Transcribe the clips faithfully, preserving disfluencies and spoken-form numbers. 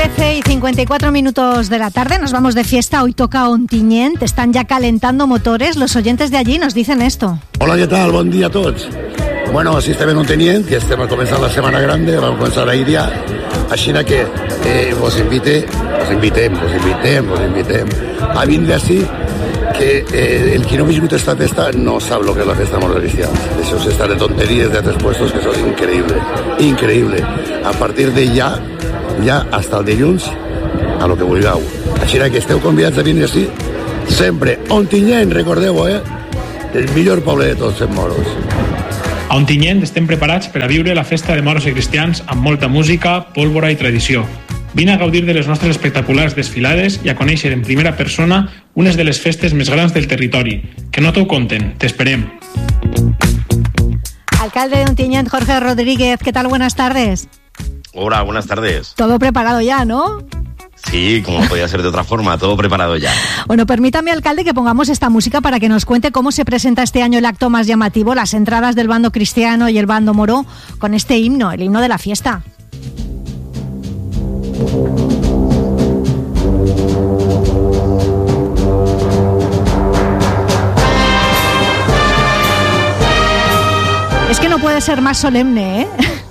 trece y cincuenta y cuatro minutos de la tarde, nos vamos de fiesta. Hoy toca Ontinyent, están ya calentando motores. Los oyentes de allí nos dicen esto. Hola, què tal? Bon dia a tots. Bueno, si estem en Ontinyent, que estem a començar la setmana grande, vam començar ahir ja, així que eh, vos invite, vos invitem, vos invitem, vos invitem a vindre així, que eh, el que no ha viscut esta festa no sap lo que és la festa Moros Cristians. Això és estar de tonteries de altres puestos que són increïble, increïble. A partir de ja, ja hasta el dilluns, a lo que vulgueu. Així que esteu convidats a vindre així, sempre. Ontinyent, recordeu, eh? El millor poble de tots en moros. A Ontinyent estem preparats per a viure la festa de moros i cristians amb molta música, pólvora i tradició. Vine a gaudir de les nostres espectaculars desfilades i a conèixer en primera persona unes de les festes més grans del territori. Que no t'ho conten, t'esperem. Alcalde de Ontinyent, Jorge Rodríguez, ¿qué tal? Buenas tardes. Hola, buenas tardes. Todo preparado ya, ¿no? Sí, como podía ser de otra forma, todo preparado ya. Bueno, permítame, alcalde, que pongamos esta música para que nos cuente cómo se presenta este año el acto más llamativo, las entradas del bando cristiano y el bando moro, con este himno, el himno de la fiesta. Es que no puede ser más solemne, ¿eh?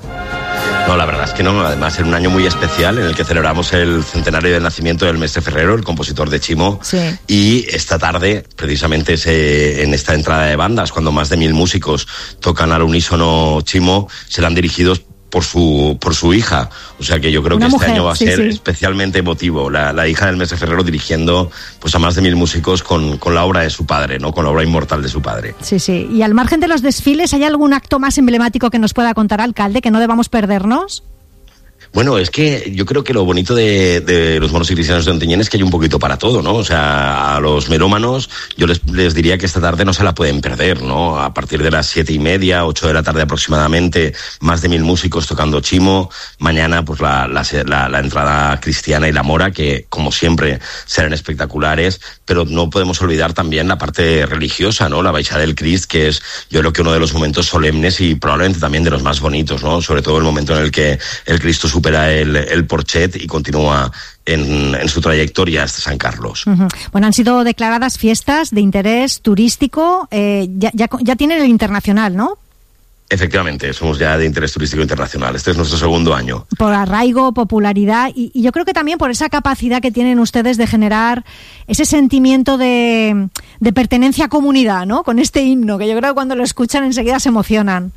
No, la verdad es que no. Además, era un año muy especial en el que celebramos el centenario del nacimiento del Mestre Ferrero, el compositor de Chimo. Sí. Y esta tarde, precisamente se, en esta entrada de bandas, cuando más de mil músicos tocan al unísono Chimo, serán dirigidos por su por su hija. O sea que yo creo Una que mujer, este año va a sí, ser sí. especialmente emotivo. La, la hija del Mestre Ferrero dirigiendo pues a más de mil músicos con, con la obra de su padre, ¿no? Con la obra inmortal de su padre. Sí, sí. Y al margen de los desfiles, ¿hay algún acto más emblemático que nos pueda contar, alcalde, que no debamos perdernos? Bueno, es que yo creo que lo bonito de, de los moros y cristianos de Ontinyent es que hay un poquito para todo, ¿no? O sea, a los melómanos yo les, les diría que esta tarde no se la pueden perder, ¿no? A partir de las siete y media, ocho de la tarde aproximadamente, más de mil músicos tocando Chimo. Mañana, pues la, la, la, la entrada cristiana y la mora, que como siempre serán espectaculares, pero no podemos olvidar también la parte religiosa, ¿no? La Baixada del Crist, que es yo creo que uno de los momentos solemnes y probablemente también de los más bonitos, ¿no? Sobre todo el momento en el que el Cristo supera el, el Porchet y continúa en, en su trayectoria hasta San Carlos. Uh-huh. Bueno, han sido declaradas fiestas de interés turístico, eh, ya, ya, ya tienen el internacional, ¿no? Efectivamente, somos ya de interés turístico internacional. Este es nuestro segundo año. Por arraigo, popularidad y, y yo creo que también por esa capacidad que tienen ustedes de generar ese sentimiento de, de pertenencia a comunidad, ¿no? Con este himno, que yo creo que cuando lo escuchan enseguida se emocionan.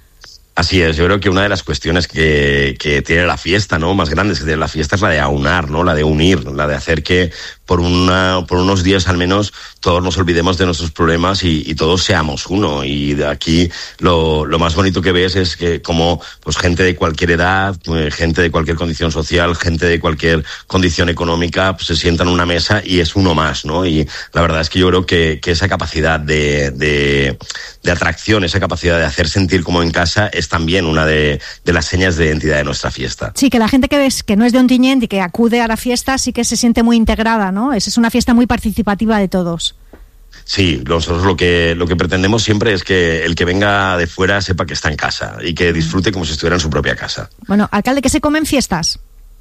Así es, yo creo que una de las cuestiones que, que tiene la fiesta, ¿no? Más grandes que tiene la fiesta es la de aunar, ¿no? La de unir, la de hacer que por una, por unos días al menos todos nos olvidemos de nuestros problemas y, y todos seamos uno. Y de aquí lo, lo más bonito que ves es que como pues gente de cualquier edad, gente de cualquier condición social, gente de cualquier condición económica, pues se sientan en una mesa y es uno más, ¿no? Y la verdad es que yo creo que, que esa capacidad de, de, de atracción, esa capacidad de hacer sentir como en casa es también una de, de las señas de identidad de nuestra fiesta. Sí, que la gente que ves que no es de Ontinyent y que acude a la fiesta sí que se siente muy integrada, ¿no? Es, es una fiesta muy participativa de todos. Sí, nosotros lo que, lo que pretendemos siempre es que el que venga de fuera sepa que está en casa y que disfrute como si estuviera en su propia casa. Bueno, alcalde, ¿qué se come en fiestas?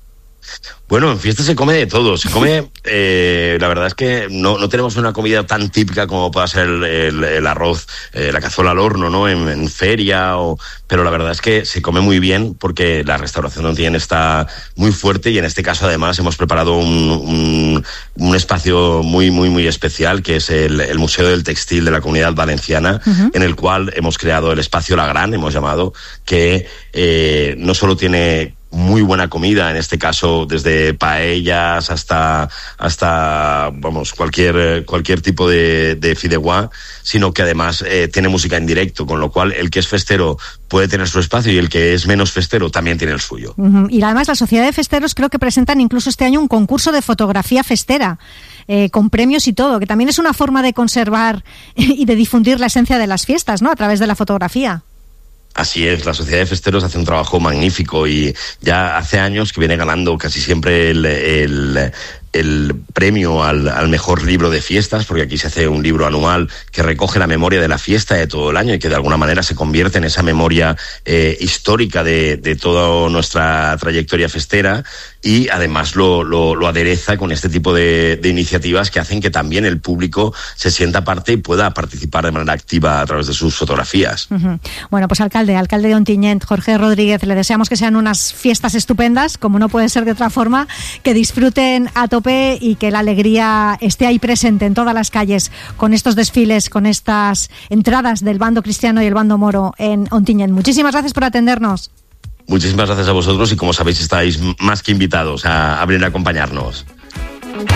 Bueno, en fiestas se come de todo. Se come, eh, la verdad es que no, no tenemos una comida tan típica como pueda ser el, el, el arroz, eh, la cazuela al horno, ¿no? En, en feria, o, pero la verdad es que se come muy bien porque la restauración de Ontinyent está muy fuerte y en este caso además hemos preparado un, un, un espacio muy, muy, muy especial que es el, el Museo del Textil de la Comunidad Valenciana, uh-huh. en el cual hemos creado el espacio La Gran, hemos llamado, que eh, no solo tiene muy buena comida, en este caso desde paellas hasta hasta vamos cualquier cualquier tipo de, de fideuà, sino que además eh, tiene música en directo, con lo cual el que es festero puede tener su espacio y el que es menos festero también tiene el suyo. Uh-huh. Y además la Sociedad de Festeros creo que presentan incluso este año un concurso de fotografía festera, eh, con premios y todo, que también es una forma de conservar y de difundir la esencia de las fiestas, ¿no? A través de la fotografía. Así es, la Sociedad de Festeros hace un trabajo magnífico y ya hace años que viene ganando casi siempre el, el el premio al, al mejor libro de fiestas, porque aquí se hace un libro anual que recoge la memoria de la fiesta de todo el año y que de alguna manera se convierte en esa memoria eh, histórica de, de toda nuestra trayectoria festera, y además lo, lo, lo adereza con este tipo de, de iniciativas que hacen que también el público se sienta parte y pueda participar de manera activa a través de sus fotografías. Uh-huh. Bueno, pues alcalde, alcalde de Ontinyent, Jorge Rodríguez, le deseamos que sean unas fiestas estupendas, como no puede ser de otra forma, que disfruten a tope y que la alegría esté ahí presente en todas las calles con estos desfiles, con estas entradas del bando cristiano y el bando moro en Ontinyent. Muchísimas gracias por atendernos. Muchísimas gracias a vosotros y, como sabéis, estáis más que invitados a, a venir a acompañarnos.